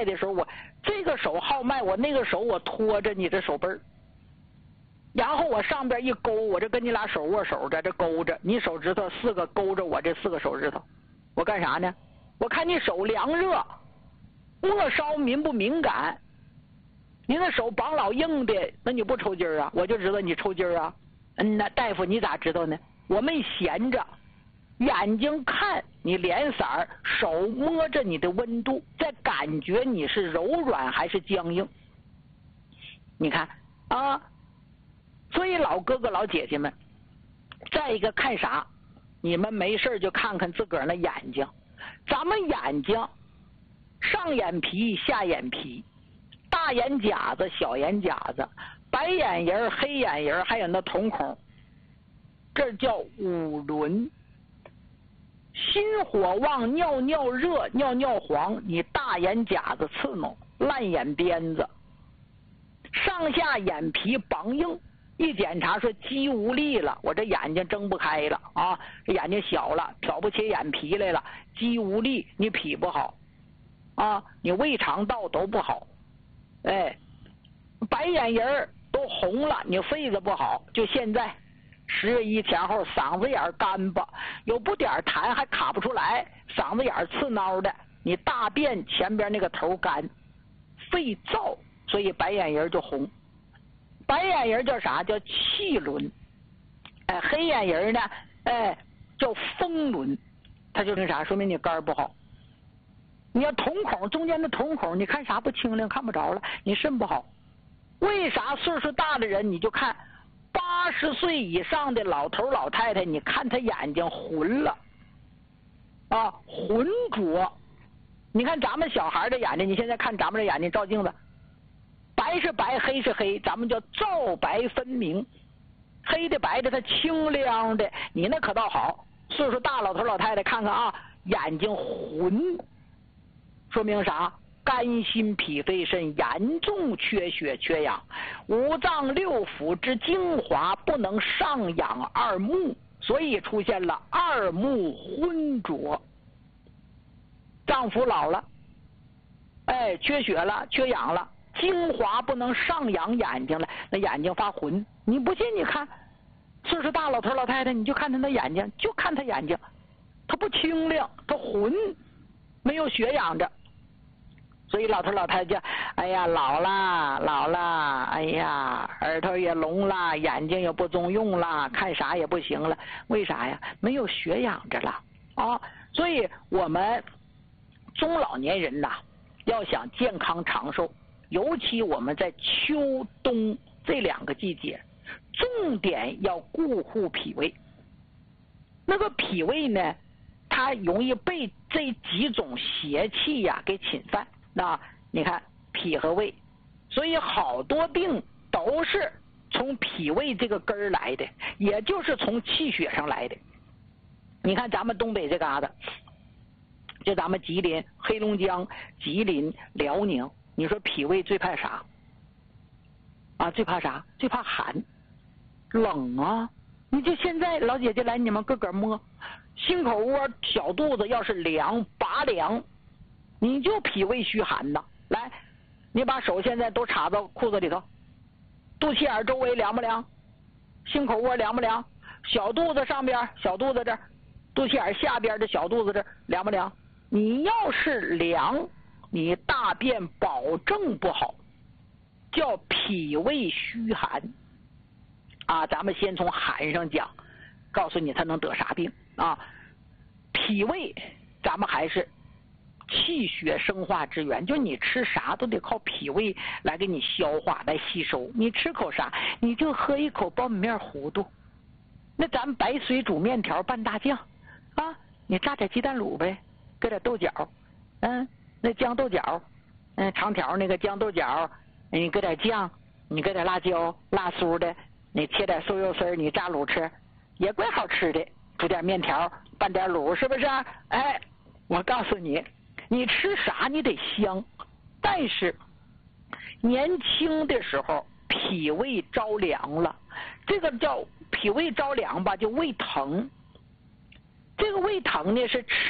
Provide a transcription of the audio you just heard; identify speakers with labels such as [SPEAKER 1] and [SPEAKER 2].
[SPEAKER 1] 脉的时候，我这个手号脉，我那个手我托着你的手背儿，然后我上边一勾，我这跟你俩手握手着，这勾着你手指头4个勾着我这4个手指头，我干啥呢？我看你手凉热，末梢敏不敏感？你那手绑老硬的，那你不抽筋啊？我就知道你抽筋啊。那大夫你咋知道呢？我没闲着，眼睛看你脸色儿，手摸着你的温度，再感觉你是柔软还是僵硬。你看啊，所以老哥哥老姐姐们，再一个看啥？你们没事就看看自个儿那眼睛。咱们眼睛，上眼皮、下眼皮，大眼甲子、小眼甲子，白眼仁、黑眼仁，还有那瞳孔，这叫五轮。心火旺，尿尿热，尿尿黄，你大眼甲子刺挠，烂眼边子，上下眼皮绑硬，一检查说肌无力了，我这眼睛睁不开了啊，这眼睛小了，挑不起眼皮来了，肌无力，你脾不好啊，你胃肠道都不好，哎，白眼仁都红了，你肺子不好，就现在10月1前后嗓子眼干巴，有不点痰还卡不出来，嗓子眼刺挠的，你大便前边那个头干，肺燥，所以白眼仁就红。白眼仁叫啥？叫气轮。黑眼仁呢，叫风轮。它就那啥，说明你肝不好。你要瞳孔中间的瞳孔，你看啥不清亮，看不着了，你肾不好。为啥岁数大的人你就看80岁以上的老头老太太，你看他眼睛浑了啊，浑浊。你看咱们小孩的眼睛，你现在看咱们这眼睛照镜子，白是白，黑是黑，咱们叫皂白分明。黑的白的它清亮的，你那可倒好，岁数大老头老太太看看啊，眼睛浑，说明啥？肝心脾肺肾严重缺血缺氧，五脏六腑之精华不能上养二目，所以出现了二目浑浊。脏腑老了，缺血了，缺氧了，精华不能上养眼睛了，那眼睛发浑。你不信你看岁数大老头老太太，你就看他那眼睛，就看他眼睛，他不清亮，他浑，没有血养着。所以老头老太太，哎呀，老了，哎呀，耳朵也聋了，眼睛也不中用了，看啥也不行了。为啥呀？没有血养着了啊！所以我们中老年人呐，要想健康长寿，尤其我们在秋冬这2个季节，重点要顾护脾胃。那个脾胃呢，它容易被这几种邪气呀给侵犯。那你看脾和胃，所以好多病都是从脾胃这个根儿来的，也就是从气血上来的。你看咱们东北这嘎达，就咱们吉林、黑龙江、吉林、辽宁，你说脾胃最怕啥啊？最怕啥？最怕寒冷啊！你就现在老姐姐来，你们个个摸心口窝小肚子，要是凉拔凉，你就脾胃虚寒呐。来，你把手现在都插到裤子里头，肚脐眼周围凉不凉？心口窝凉不凉？小肚子上边，小肚子这儿，肚脐眼下边的小肚子这儿凉不凉？你要是凉，你大便保证不好，叫脾胃虚寒啊。咱们先从寒上讲，告诉你他能得啥病啊。脾胃咱们还是气血生化之源，就你吃啥都得靠脾胃来给你消化来吸收。你吃口啥，你就喝一口苞米面糊涂，那咱白水煮面条拌大酱啊，你炸点鸡蛋卤呗，搁点豆角，那酱豆角，长条那个酱豆角，你搁点酱，你搁点辣椒辣酥的，你切点瘦肉丝，你炸卤吃也怪好吃的。煮点面条拌点卤，是不是？我告诉你，你吃啥你得香，但是年轻的时候脾胃着凉了，这个叫脾胃着凉吧，就胃疼。这个胃疼呢是吃